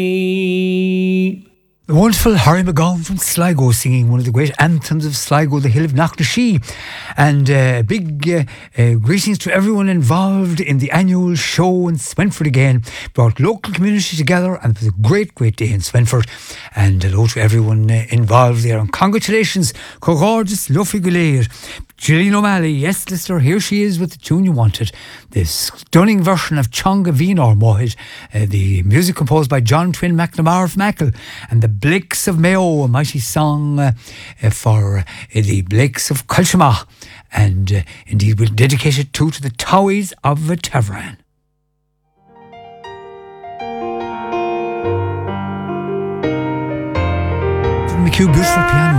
The wonderful Harry McGowan from Sligo singing one of the great anthems of Sligo, The Hill of Knocknashee. And big greetings to everyone involved in the annual show in Swinford again. Brought local community together, and it was a great, great day in Swinford. And hello to everyone involved there. And congratulations, gorgeous Luffy Guleir. Gillian O'Malley, yes, listener, here she is with the tune you wanted. The stunning version of Chonga Vín Mohid, the music composed by John Twin McNamara from Achill, and the Blakes of Mayo, a mighty song for the Blakes of Culshama. And indeed, we'll dedicate it to the Towies of Tavran. From the cute, beautiful piano.